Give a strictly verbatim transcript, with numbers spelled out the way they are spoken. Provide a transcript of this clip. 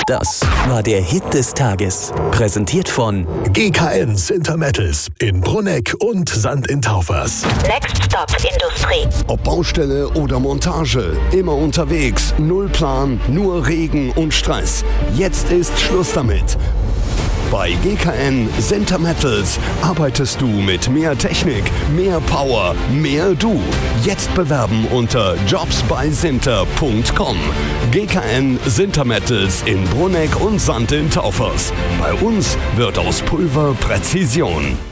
Das war der Hit des Tages. Präsentiert von G K N Sintermetals in Brunegg und Sand in Taufers. Next Stop Industrie. Ob Baustelle oder Montage, immer unterwegs, null Plan, nur Regen und Stress. Jetzt ist Schluss damit. Bei G K N Sintermetals arbeitest du mit mehr Technik, mehr Power, mehr du. Jetzt bewerben unter jobs bei sinter punkt com. G K N Sintermetals in Brunegg und Sand in Taufers. Bei uns wird aus Pulver Präzision.